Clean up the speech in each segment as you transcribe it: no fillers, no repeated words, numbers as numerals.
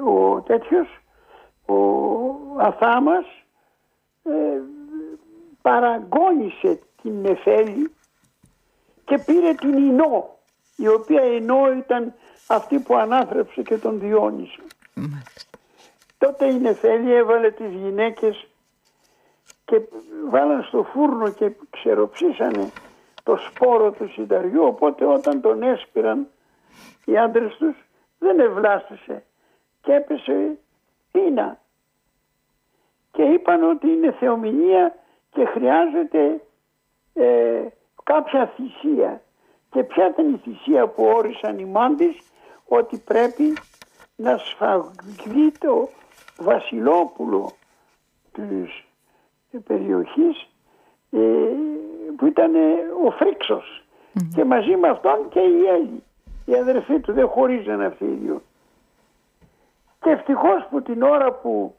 ο Αθάμας παραγώνισε την Νεφέλη και πήρε την Ινώ, η οποία Ινώ ήταν αυτή που ανάθρεψε και τον Διόνυσο. Τότε η Νεφέλη έβαλε τις γυναίκες και βάλαν στο φούρνο και ξεροψήσανε το σπόρο του σιταριού, οπότε όταν τον έσπηραν οι άντρες τους δεν ευλάστησε και έπεσε πείνα και είπαν ότι είναι θεομηνία και χρειάζεται κάποια θυσία. Και ποια ήταν η θυσία που όρισαν οι μάντες? Ότι πρέπει να σφαγεί το βασιλόπουλο της περιοχής που ήταν ο Φρίξος και μαζί με αυτόν και η Έλλη, η αδερφή του, δεν χωρίζαν αυτοί οι δύο. Και ευτυχώς που την ώρα που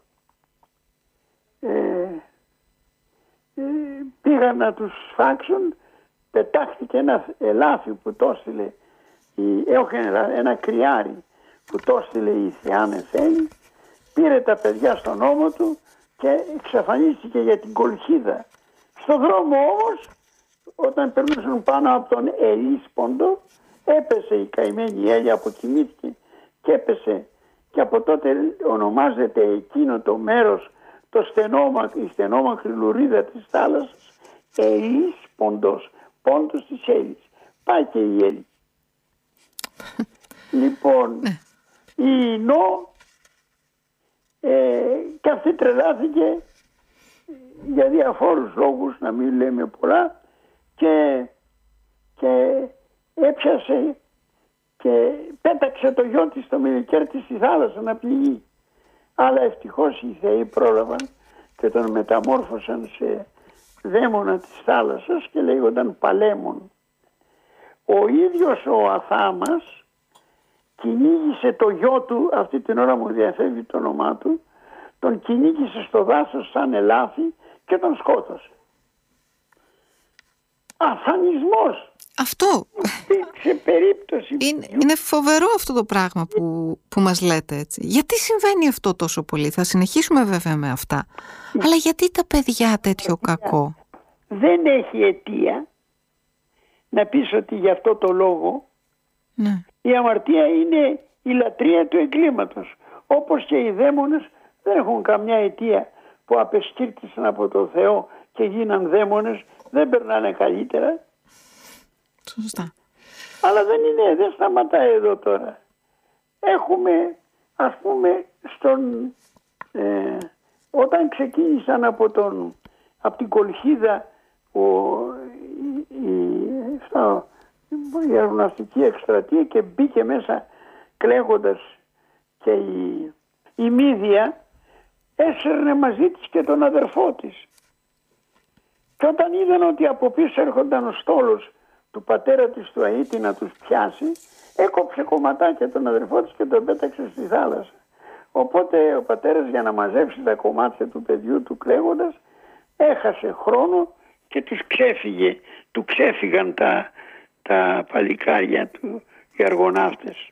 πήγαν να τους σφάξουν, πετάχτηκε ένα ελάφι που το έστειλε, ένα κρυάρι που το έστειλε η Θεά Νεφέλη, πήρε τα παιδιά στον ώμο του και εξαφανίστηκε για την Κολχίδα. Στον δρόμο όμως, όταν περνούσαν πάνω από τον Ελίσποντο, έπεσε η καημένη Έλλη, αποκοιμήθηκε και έπεσε, και από τότε ονομάζεται εκείνο το μέρος, η στενόμακρη λουρίδα της θάλασσας, Ελίσποντος, πόντος της Έλλης. Πάει και η Έλλη. Λοιπόν, η Ινώ και αυτή τρελάθηκε για διαφόρους λόγους, να μην λέμε πολλά, και έπιασε και πέταξε το γιο της στο Μελικέρ της στη θάλασσα να πληγεί. Αλλά ευτυχώς οι θεοί πρόλαβαν και τον μεταμόρφωσαν σε δαίμονα της θάλασσας και λέγονταν Παλέμον. Ο ίδιος ο Αθάμας κυνήγησε το γιο του, αυτή την ώρα μου διαφεύγει το όνομά του, τον κυνήγησε στο δάσος σαν ελάφι και τον σκότωσε. Αφανισμός. Αυτό σε περίπτωση είναι φοβερό αυτό το πράγμα που μας λέτε, έτσι. Γιατί συμβαίνει αυτό τόσο πολύ? Θα συνεχίσουμε βέβαια με αυτά, αλλά γιατί τα παιδιά τέτοιο κακό? Δεν έχει αιτία να πεις ότι γι' αυτό το λόγο η αμαρτία είναι η λατρεία του εγκλήματος, όπως και οι δαίμονες δεν έχουν καμιά αιτία που απεσκύρτησαν από το Θεό και γίναν δαίμονες, δεν περνάνε καλύτερα. Σωστά. Αλλά δεν σταματάει εδώ τώρα. Έχουμε, ας πούμε, όταν ξεκίνησαν από την Κολχίδα η αεροναυτική εκστρατεία και μπήκε μέσα κλαίγοντας, και η Μύδια έσαιρνε μαζί της και τον αδερφό της. Και όταν είδαν ότι από πίσω έρχονταν ο στόλος του πατέρα της του Αΐτη να τους πιάσει, έκοψε κομματάκια τον αδερφό της και τον πέταξε στη θάλασσα. Οπότε ο πατέρας, για να μαζέψει τα κομμάτια του παιδιού του κλαίγοντας, έχασε χρόνο και του ξέφυγαν τα παλικάρια του, οι αργοναύτες.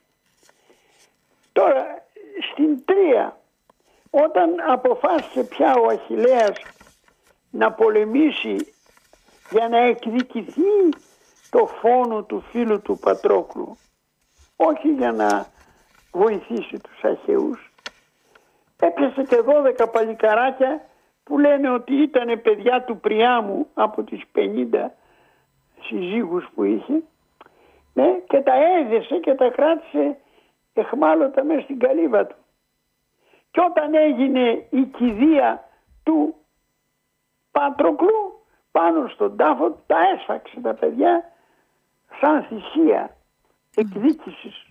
Τώρα στην 3, όταν αποφάσισε πια ο Αχιλλέας να πολεμήσει για να εκδικηθεί το φόνο του φίλου του Πατρόκλου, όχι για να βοηθήσει τους Αχαιούς, έπιασε και 12 παλικαράκια που λένε ότι ήταν παιδιά του Πριάμου από τις 50 συζύγους που είχε, και τα έδεσε και τα κράτησε εχμάλωτα μέσα στην καλύβα του. Και όταν έγινε η κηδεία του Πατροκλού, πάνω στον τάφο τα έσφαξε τα παιδιά σαν θυσία εκδίκησης.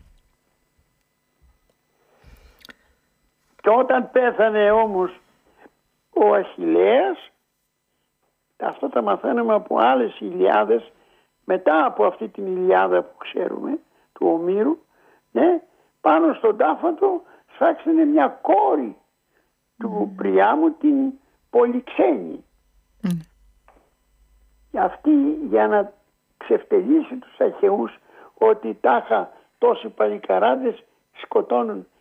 Και όταν πέθανε όμως ο Αχιλλέας, αυτό τα μαθαίνουμε από άλλες Ηλιάδες, μετά από αυτή την Ηλιάδα που ξέρουμε του Ομήρου, πάνω στον τάφο του σφάξανε μια κόρη του Πριάμου, την Πολυξένη. Αυτή, για να ξεφτελίσει τους Αχαιούς ότι τάχα τόσοι παλικαράδες σκοτώνουν